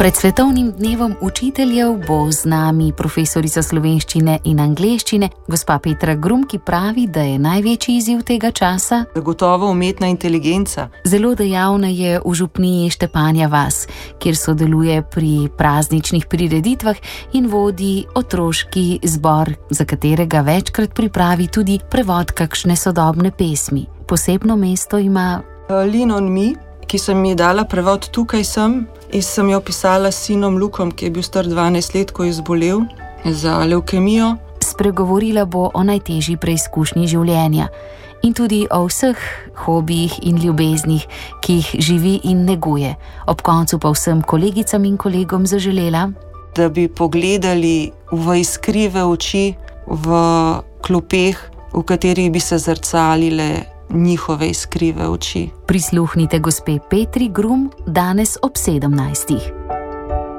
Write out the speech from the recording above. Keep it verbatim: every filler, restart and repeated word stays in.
Pred svetovnim dnevom učiteljev bo z nami profesorica slovenščine in angleščine, gospa Petra Grum, ki pravi, da je največji izziv tega časa zagotovo umetna inteligenca. Zelo dejavna je v župniji Štepanja vas, kjer sodeluje pri prazničnih prireditvah in vodi otroški zbor, za katerega večkrat pripravi tudi prevod kakšne sodobne pesmi. Posebno mesto ima Lean on me, ki sem ji dala prevod Tukaj sem, in sem jo pisala s sinom Lukom, ki je bil star dvanajst let, ko je zbolel za levkemijo. Spregovorila bo o najtežji preizkušnji življenja in tudi o vseh hobijih in ljubeznih, ki jih živi in neguje. Ob koncu pa vsem kolegicam in kolegom zaželela, da bi pogledali v iskrive oči v klopeh, v katerih bi se zrcalile njihove iskrive oči. Prisluhnite gospe Petri Grum danes ob sedemnajstih.